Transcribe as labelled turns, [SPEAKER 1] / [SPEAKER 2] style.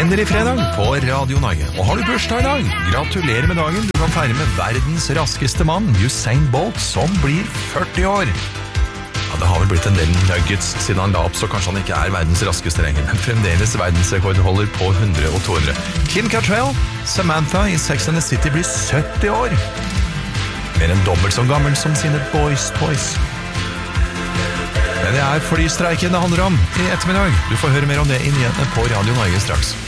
[SPEAKER 1] Endelig fredag på Radio Norge. Og har du bursdag i dag? Gratulerer med dagen. Du kan feire med verdens raskeste mann, Usain Bolt, som blir 40 år. Ja, det har vel blitt en del nuggets siden han la opp, så kanskje han ikke er verdens raskeste lenger, men fremdeles verdensrekordholder på 100 og 200. Kim Cattrall, Samantha i Sex and the City, blir 70 år. Mer enn dobbelt så gammel som sine Boys Toys. Men det er flystreiken det handler om i ettermiddag. Du får høre mer om det i nyhetene på Radio Norge straks.